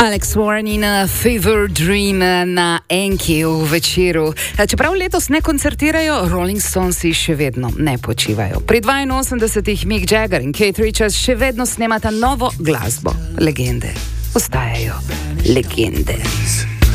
Alex Warren in Fever Dream na Enki v večeru. Čeprav letos ne koncertirajo, Rolling Stonesi še vedno ne počivajo. Pri 82 Mick Jagger in Keith Richards še vedno snemata novo glasbo. Legende ostajajo legende.